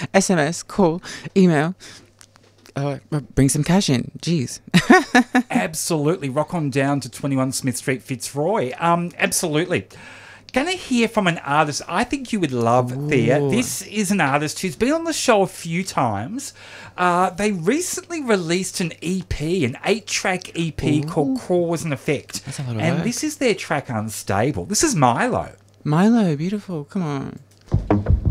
SMS, call, email. Bring some cash in. Jeez. Absolutely. Rock on down to 21 Smith Street, Fitzroy. Absolutely. Going to hear from an artist I think you would love, Thea. This is an artist who's been on the show a few times. They recently released an EP, an 8-track EP called Cause and Effect. That's a lot of and work. this is their track Unstable. This is Milo. Milo, beautiful. Come on.